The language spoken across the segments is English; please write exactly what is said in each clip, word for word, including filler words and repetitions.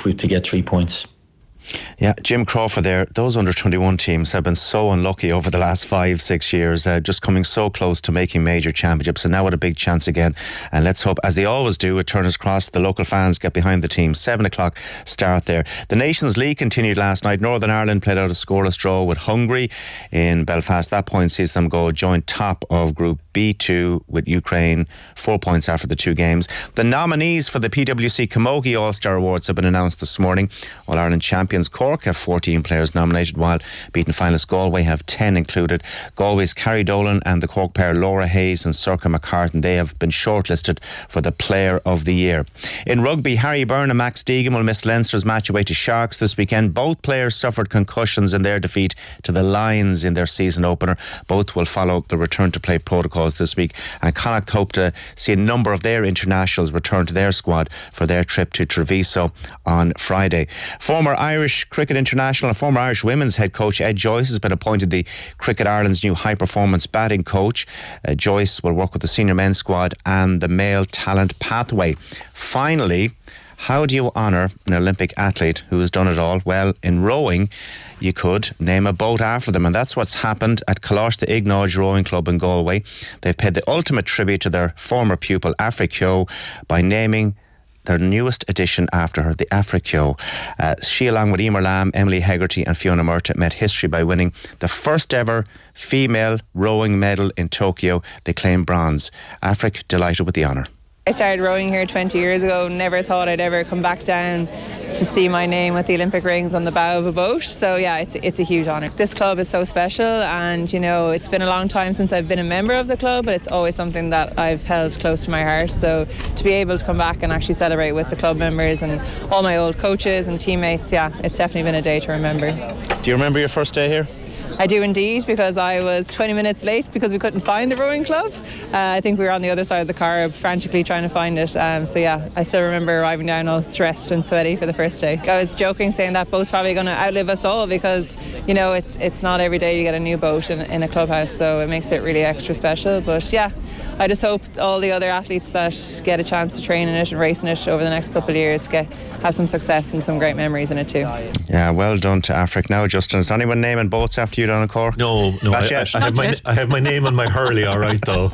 for, to get three points. Yeah, Jim Crawford there. Those under twenty-one teams have been so unlucky over the last five, six years, uh, just coming so close to making major championships, and now with a big chance again. And let's hope, as they always do, at Turner's Cross, the local fans get behind the team. Seven o'clock start there. The Nations League continued last night. Northern Ireland played out a scoreless draw with Hungary in Belfast. That point sees them go joint top of Group B two with Ukraine, four points after the two games. The nominees for the P W C Camogie All-Star Awards have been announced this morning. All-Ireland champions Cork have fourteen players nominated, while beaten finalists Galway have ten included. Galway's Carrie Dolan and the Cork pair Laura Hayes and Circa McCartan, they have been shortlisted for the Player of the Year. In rugby, Harry Byrne and Max Deegan will miss Leinster's match away to Sharks this weekend. Both players suffered concussions in their defeat to the Lions in their season opener. Both will follow the return to play protocols this week, and Connacht hope to see a number of their internationals return to their squad for their trip to Treviso on Friday. Former Irish cricket international and former Irish women's head coach Ed Joyce has been appointed the Cricket Ireland's new high-performance batting coach. Uh, Joyce will work with the senior men's squad and the male talent pathway. Finally, how do you honour an Olympic athlete who has done it all? Well, in rowing, you could name a boat after them, and that's what's happened at Colosh the Ignáid Rowing Club in Galway. They've paid the ultimate tribute to their former pupil, Afra Keogh, by naming their newest edition after her, the Afra Keogh. Uh, she, along with Emer Lamb, Emily Hegarty and Fiona Murtagh, made history by winning the first ever female rowing medal in Tokyo. They claimed bronze. Afra, delighted with the honour. I started rowing here twenty years ago. Never thought I'd ever come back down to see my name with the Olympic rings on the bow of a boat. So yeah, it's it's a huge honour. This club is so special, and you know, it's been a long time since I've been a member of the club, but it's always something that I've held close to my heart. So to be able to come back and actually celebrate with the club members and all my old coaches and teammates, yeah, it's definitely been a day to remember. Do you remember your first day here? I do indeed, because I was twenty minutes late because we couldn't find the rowing club. Uh, I think we were on the other side of the car frantically trying to find it. Um, so yeah, I still remember arriving down all stressed and sweaty for the first day. I was joking saying that boat's probably going to outlive us all, because you know it's it's not every day you get a new boat in, in a clubhouse, so it makes it really extra special. But yeah, I just hope all the other athletes that get a chance to train in it and race in it over the next couple of years get have some success and some great memories in it too. Yeah, well done to Afric. Now, Justin, is anyone naming boats after you down in Cork? No, no. I, I, I, have my, I have my name on my Hurley, all right, though.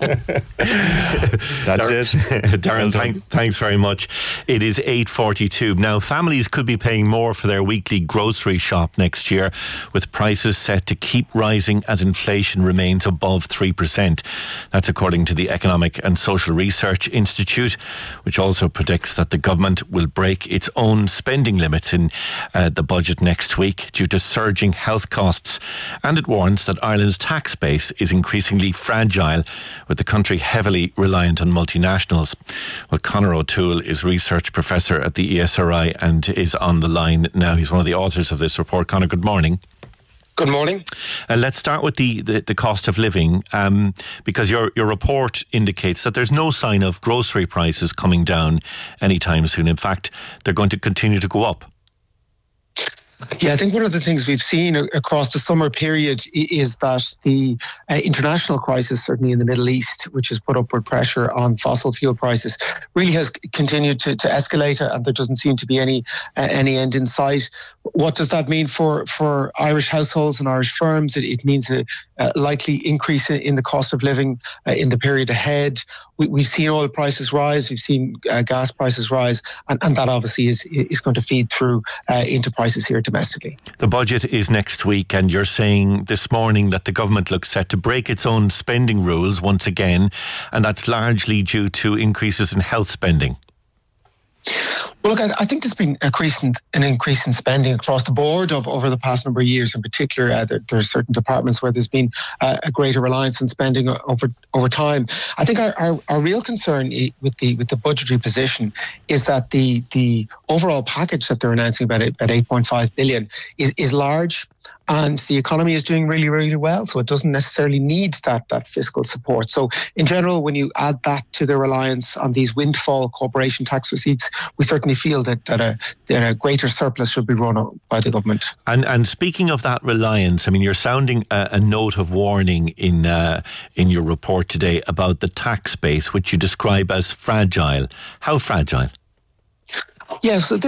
That's Dar- it. Darren, well thank, thanks very much. It is eight forty-two. Now, families could be paying more for their weekly grocery shop next year, with prices set to keep rising as inflation remains above three percent. That's according to the Economic and Social Research Institute, which also predicts that the government will break its own spending limits in uh, the budget next week due to surging health costs. And it warns that Ireland's tax base is increasingly fragile, with the country heavily reliant on multinationals. Well, Conor O'Toole is research professor at the E S R I and is on the line now. He's one of the authors of this report. Conor, good morning. Good morning. Uh, let's start with the, the, the cost of living, um, because your, your report indicates that there's no sign of grocery prices coming down anytime soon. In fact, they're going to continue to go up. Yeah, I think one of the things we've seen across the summer period is that the uh, international crisis, certainly in the Middle East, which has put upward pressure on fossil fuel prices, really has continued to, to escalate, and there doesn't seem to be any uh, any end in sight. What does that mean for, for Irish households and Irish firms? It, it means a, a likely increase in the cost of living uh, in the period ahead. We, we've seen oil prices rise, we've seen uh, gas prices rise, and, and that obviously is is going to feed through uh, into prices here domestically. The budget is next week, and you're saying this morning that the government looks set to break its own spending rules once again, and that's largely due to increases in health spending. Well, look, I, I think there's been increase in, an increase in spending across the board of, over the past number of years. In particular, uh, there, there are certain departments where there's been uh, a greater reliance on spending over over time. I think our, our, our real concern with the with the budgetary position is that the the overall package that they're announcing about about eight point five billion is is large. And the economy is doing really, really well, so it doesn't necessarily need that that fiscal support. So in general, when you add that to the reliance on these windfall corporation tax receipts, we certainly feel that, that, a, that a greater surplus should be run on by the government. And and speaking of that reliance, I mean, you're sounding a, a note of warning in uh, in your report today about the tax base, which you describe as fragile. How fragile? Yeah, so